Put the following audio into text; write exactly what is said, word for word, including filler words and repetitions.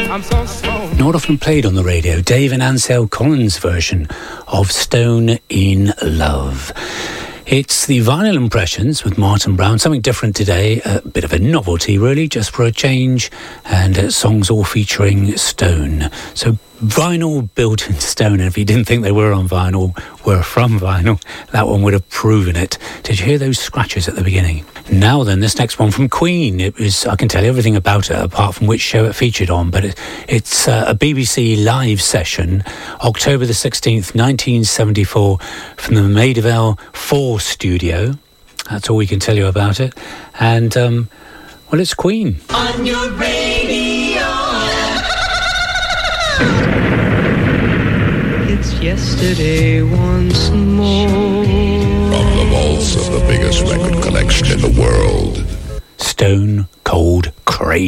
I'm so strong. Not often played on the radio, Dave and Ansel Collins' version of Stone in Love. It's the Vinyl Impressions with Martin Brown, something different today, a bit of a novelty really, just for a change, and uh, songs all featuring stone. So vinyl built in stone, and if you didn't think they were on vinyl, were from vinyl, that one would have proven it. Did you hear those scratches at the beginning? Now then, this next one from Queen. It was, I can tell you everything about it apart from which show it featured on, but it, it's uh, a B B C live session, October the sixteenth, nineteen seventy-four, from the Maida Vale four studio. That's all we can tell you about it. And, um, well, it's Queen. On your radio. It's yesterday once more. From the vaults of the biggest record collection in the world. Stone Cold Crazy.